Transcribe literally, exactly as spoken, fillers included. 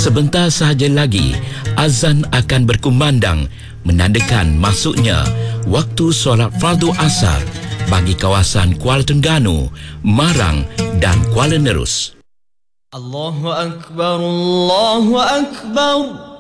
Sebentar sahaja lagi, azan akan berkumandang menandakan masuknya waktu solat fardu asar bagi kawasan Kuala Terengganu, Marang dan Kuala Nerus. Allahu Akbar, Allahu Akbar.